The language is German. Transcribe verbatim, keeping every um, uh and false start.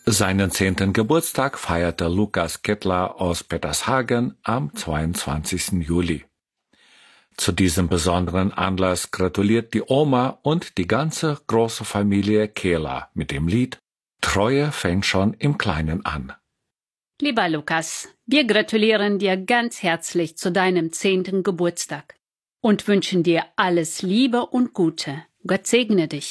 Seinen zehnten Geburtstag feierte Lukas Kettler aus Petershagen am zweiundzwanzigsten Juli. Zu diesem besonderen Anlass gratuliert die Oma und die ganze große Familie Kehler mit dem Lied »Treue fängt schon im Kleinen an«. Lieber Lukas, wir gratulieren dir ganz herzlich zu deinem zehnten Geburtstag und wünschen dir alles Liebe und Gute. Gott segne dich.